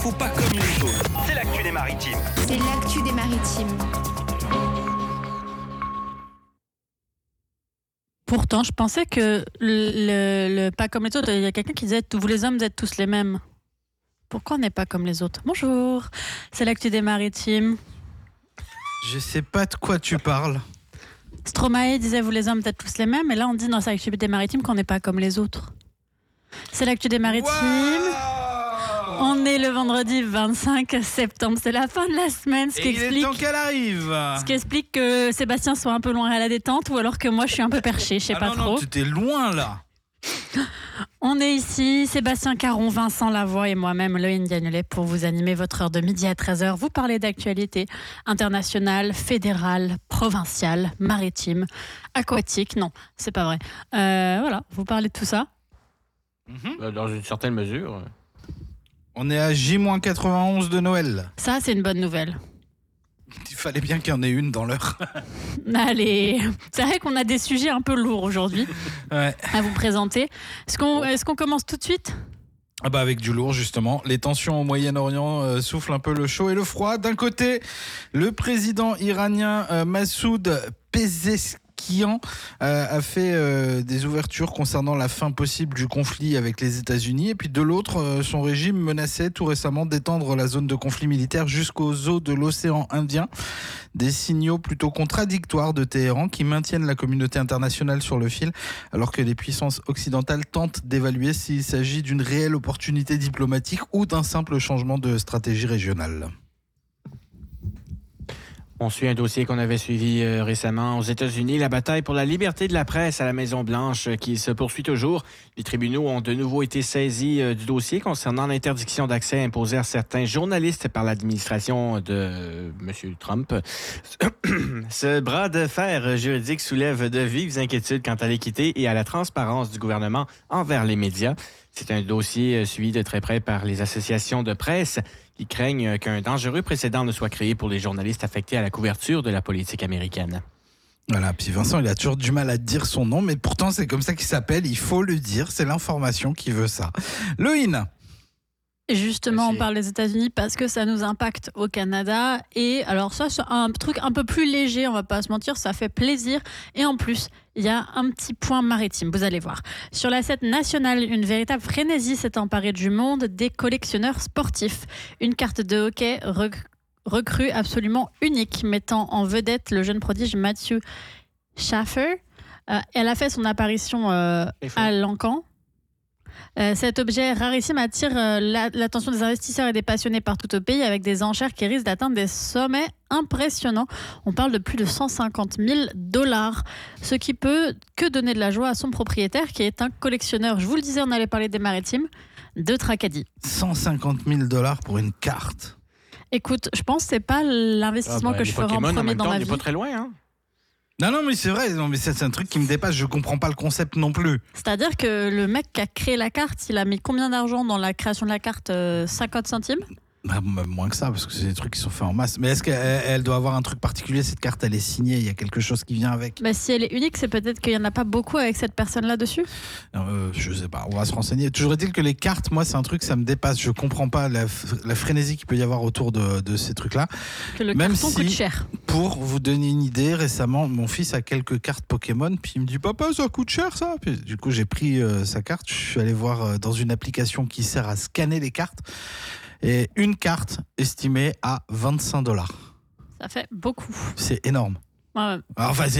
Faut pas comme les autres. C'est l'actu des maritimes. C'est l'actu des maritimes. Pourtant, je pensais que le pas comme les autres, il y a quelqu'un qui disait « Vous les hommes, vous êtes tous les mêmes ». Pourquoi on n'est pas comme les autres ? Bonjour, c'est l'actu des maritimes. Je sais pas de quoi tu parles. Stromae disait « Vous les hommes, vous êtes tous les mêmes ». Et là, on dit dans l'actu des maritimes qu'on n'est pas comme les autres. C'est l'actu des maritimes. On est le vendredi 25 septembre, c'est la fin de la semaine, ce qui il est temps qu'elle arrive. Ce qui explique que Sébastien soit un peu loin à la détente ou alors que moi je suis un peu perché, je sais pas non, trop. Non, tu étais loin là. On est ici, Sébastien Caron, Vincent Lavoie et moi-même, Loïne Gagnolet, pour vous animer votre heure de midi à 13h. Vous parlez d'actualité internationale, fédérale, provinciale, maritime, aquatique. Non, c'est pas vrai. Voilà, vous parlez de tout ça. Dans une certaine mesure. On est à J-91 de Noël. Ça, c'est une bonne nouvelle. Il fallait bien qu'il y en ait une dans l'heure. Allez, c'est vrai qu'on a des sujets un peu lourds aujourd'hui Ouais. à vous présenter. Est-ce qu'on commence tout de suite ? Avec du lourd justement. Les tensions au Moyen-Orient soufflent un peu le chaud et le froid. D'un côté, le président iranien Massoud Pezeshkian a fait des ouvertures concernant la fin possible du conflit avec les États-Unis. Et puis de l'autre, son régime menaçait tout récemment d'étendre la zone de conflit militaire jusqu'aux eaux de l'océan Indien. Des signaux plutôt contradictoires de Téhéran qui maintiennent la communauté internationale sur le fil, alors que les puissances occidentales tentent d'évaluer s'il s'agit d'une réelle opportunité diplomatique ou d'un simple changement de stratégie régionale. On suit un dossier qu'on avait suivi récemment aux États-Unis, la bataille pour la liberté de la presse à la Maison-Blanche qui se poursuit toujours. Les tribunaux ont de nouveau été saisis du dossier concernant l'interdiction d'accès imposée à certains journalistes par l'administration de M. Trump. Ce bras de fer juridique soulève de vives inquiétudes quant à l'équité et à la transparence du gouvernement envers les médias. C'est un dossier suivi de très près par les associations de presse qui craignent qu'un dangereux précédent ne soit créé pour les journalistes affectés à la couverture de la politique américaine. Voilà, puis Vincent, il a toujours du mal à dire son nom, mais pourtant c'est comme ça qu'il s'appelle, il faut le dire, c'est l'information qui veut ça. Loïne. Justement, on parle des États-Unis parce que ça nous impacte au Canada. Et alors ça, c'est un truc un peu plus léger, on va pas se mentir, ça fait plaisir. Et en plus, il y a un petit point maritime, vous allez voir. Sur la scène nationale, une véritable frénésie s'est emparée du monde des collectionneurs sportifs. Une carte de hockey recrue absolument unique, mettant en vedette le jeune prodige Matthew Schaffer. Elle a fait son apparition à Lancan. Cet objet rarissime attire l'attention des investisseurs et des passionnés partout au pays avec des enchères qui risquent d'atteindre des sommets impressionnants. On parle de plus de 150 000 $, ce qui peut que donner de la joie à son propriétaire qui est un collectionneur, je vous le disais, on allait parler des maritimes, de Tracadie. 150 000 $ pour une carte. Écoute, je pense que c'est pas l'investissement que je ferai en premier dans ma vie. On n'est pas très loin, hein? Non, mais c'est vrai, mais c'est un truc qui me dépasse, je comprends pas le concept non plus. C'est-à-dire que le mec qui a créé la carte, il a mis combien d'argent dans la création de la carte ? 50 centimes ? Moins que ça, parce que c'est des trucs qui sont faits en masse. Mais est-ce qu'elle doit avoir un truc particulier, cette carte, elle est signée, il y a quelque chose qui vient avec ? Si elle est unique, c'est peut-être qu'il n'y en a pas beaucoup avec cette personne-là dessus ? Je sais pas, on va se renseigner. Toujours est-il que les cartes, moi, c'est un truc, ça me dépasse. Je comprends pas la frénésie qu'il peut y avoir autour de ces trucs-là. Que le Même carton coûte cher. Pour vous donner une idée, récemment, mon fils a quelques cartes Pokémon, puis il me dit « Papa, ça coûte cher, ça !» Puis, du coup, j'ai pris sa carte, je suis allé voir dans une application qui sert à scanner les cartes. Et une carte estimée à 25 $. Ça fait beaucoup. C'est énorme. Ouais. Enfin,